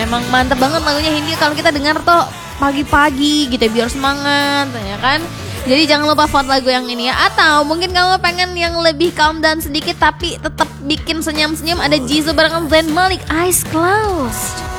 emang mantep banget lagunya Hindi kalau kita dengar tuh pagi-pagi gitu ya, biar semangat ya kan. Jadi jangan lupa vote lagu yang ini ya. Atau mungkin kamu pengen yang lebih calm down sedikit tapi tetap bikin senyum-senyum, ada Jisoo bareng Zayn Malik, Eyes Closed.